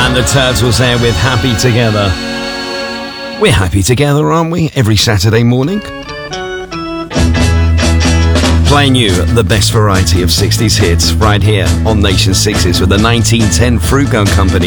And the Turtles there with Happy Together. We're happy together, aren't we? Every Saturday morning. Playing you the best variety of 60s hits right here on Nation 6s with the 1910 Fruit Gun Company.